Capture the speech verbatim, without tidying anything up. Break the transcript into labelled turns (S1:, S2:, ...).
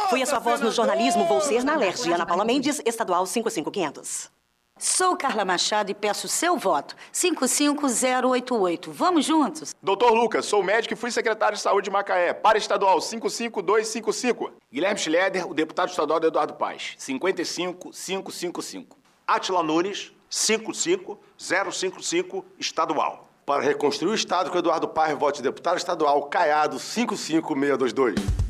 S1: Fui a sua voz no jornalismo, vou ser na Alerj. Ana Paula Mendes, estadual cinco cinco quinhentos.
S2: Sou Carla Machado e peço seu voto. cinco cinco zero oito oito. Vamos juntos?
S3: Doutor Lucas, sou médico e fui secretário de saúde de Macaé. Para estadual cinco cinco dois cinco cinco.
S4: Guilherme Schleder, o deputado estadual do Eduardo Paes. cinquenta e cinco cinco cinco cinco.
S5: Átila Nunes, cinco cinco zero cinco cinco, estadual. Para reconstruir o estado com Eduardo Paes, vote deputado estadual, Caiado cinco cinco seis dois dois.